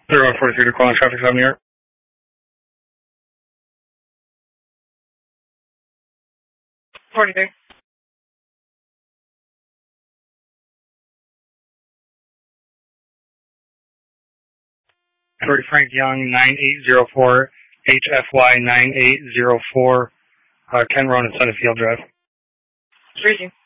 0143 to call on traffic stop New York. $43. Frank Young, 9804 HFY 9804 Ken Ronan, Sunnyfield Drive. Reaching.